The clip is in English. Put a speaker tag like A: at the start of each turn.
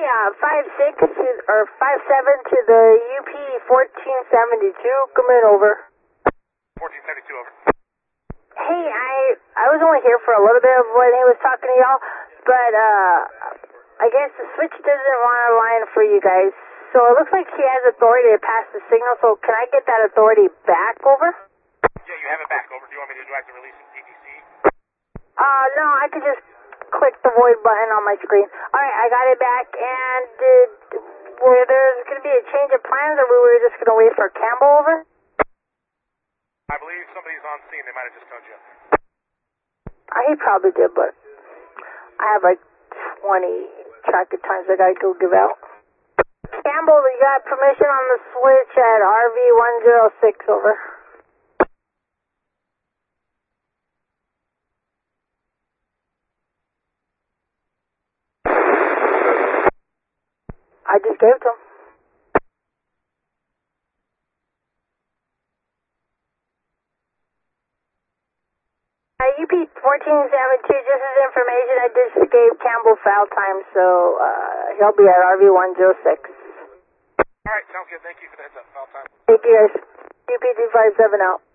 A: 56 or 57 to the UP 1472. Come in, over.
B: 1472, over.
A: Hey, I was only here for a little bit when he was talking to y'all, but I guess the switch doesn't run a line for you guys. So it looks like he has authority to pass the signal, so can I get that authority back, over?
B: Yeah, you have it back, over. Do you want me to do active release in PTC?
A: No, I could just click the void button on my screen. Alright, I got it back, and were there's going to be a change of plans, or we were just going to wait for Campbell, over?
B: I believe somebody's on scene. They might have just told you.
A: He probably did, but I have like 20 tracker times I gotta go give out. Campbell, you got permission on the switch at RV106, over. I just gave it to him. UP 1472, just as information, I just gave Campbell foul time, so he'll be at RV106.
B: Alright, sounds good. Thank you for the heads up. Foul time.
A: Thank you guys. UP 257 out.